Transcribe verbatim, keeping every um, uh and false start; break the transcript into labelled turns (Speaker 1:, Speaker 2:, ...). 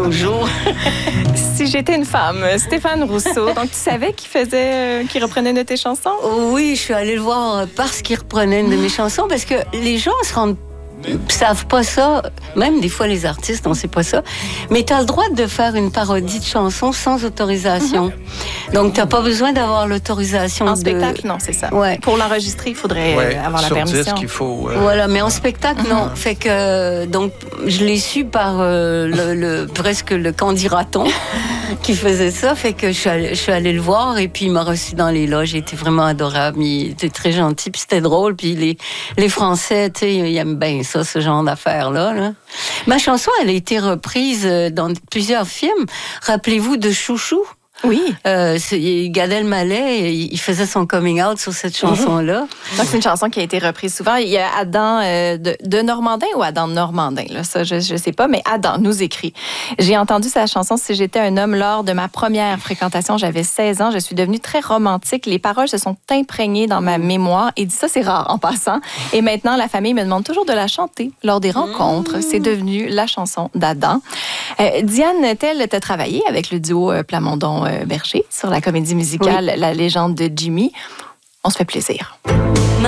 Speaker 1: toujours.
Speaker 2: Si j'étais une femme, Stéphane Rousseau. Donc, tu savais qu'il faisait, qu'il reprenait une de tes chansons?
Speaker 1: Oui, je suis allée le voir parce qu'il reprenait une de mes chansons, parce que les gens se rendent savent pas ça, même des fois les artistes, on sait pas ça, mais tu as le droit de faire une parodie de chanson sans autorisation. Mm-hmm. Donc, tu n'as pas besoin d'avoir l'autorisation.
Speaker 2: En
Speaker 1: de...
Speaker 2: spectacle, non, c'est ça.
Speaker 1: Ouais.
Speaker 2: Pour l'enregistrer, il faudrait
Speaker 3: ouais,
Speaker 2: avoir la
Speaker 3: sur
Speaker 2: permission.
Speaker 3: Disque, il faut, euh...
Speaker 1: Voilà, mais en spectacle, mm-hmm. non. Fait que, donc, je l'ai su par euh, le, le, presque le candidaton qui faisait ça. Fait que je suis, allée, je suis allée le voir et puis il m'a reçu dans les loges. Il était vraiment adorable. Il était très gentil, puis c'était drôle. Puis les, les Français, tu sais, ils aiment bien ça, ce genre d'affaires-là. Là. Ma chanson, elle a été reprise dans plusieurs films. Rappelez-vous de Chouchou.
Speaker 2: Oui.
Speaker 1: Euh, Gad Elmaleh, il faisait son coming out sur cette chanson-là.
Speaker 2: Donc, c'est une chanson qui a été reprise souvent. Il y a Adam euh, de, de Normandin ou Adam Normandin, là, ça, je ne sais pas, mais Adam nous écrit. J'ai entendu sa chanson « Si j'étais un homme » lors de ma première fréquentation. J'avais seize ans. Je suis devenue très romantique. Les paroles se sont imprégnées dans ma mémoire. Et dit ça, c'est rare en passant. Et maintenant, la famille me demande toujours de la chanter lors des rencontres. C'est devenu la chanson d'Adam. Euh, Diane Tell, tu as travaillé avec le duo euh, Plamondon Berger sur la comédie musicale oui. La légende de Jimmy. On se fait plaisir.